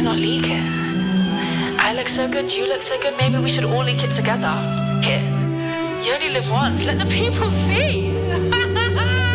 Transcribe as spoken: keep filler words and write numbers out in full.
not leak it? I look so good, you look so good, maybe we should all leak it together. Here, you only live once, let the people see.